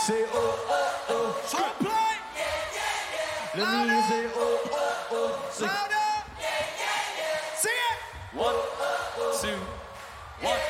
Say oh oh oh. So play. Let me say oh oh oh. Say